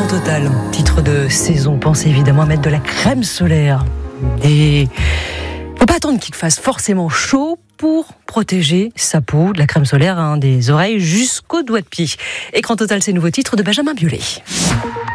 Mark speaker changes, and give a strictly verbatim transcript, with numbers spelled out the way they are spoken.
Speaker 1: Total, titre de saison. Pensez évidemment à mettre de la crème solaire. Des... Faut pas attendre qu'il fasse forcément chaud pour protéger sa peau. De la crème solaire, hein, des oreilles jusqu'aux doigts de pied. Écran Total, c'est le nouveau titre de Benjamin Biolay.